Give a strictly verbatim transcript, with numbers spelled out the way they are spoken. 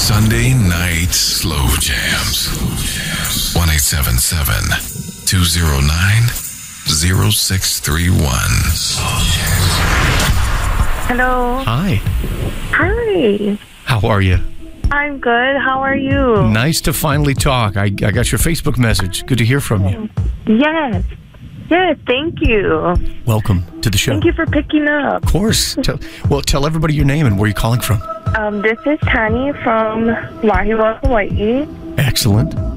Sunday night slow jams. one eight seven seven, two oh nine, oh six three one. Hello. Hi. Hi. How are you? I'm good. How are you? Nice to finally talk. I, I got your Facebook message. Good to hear from you. Yes. Yes, thank you. Welcome to the show. Thank you for picking up. Of course. Tell, well, tell everybody your name and where you're calling from. Um, this is Tani from Wahiawa, Hawaii. Excellent.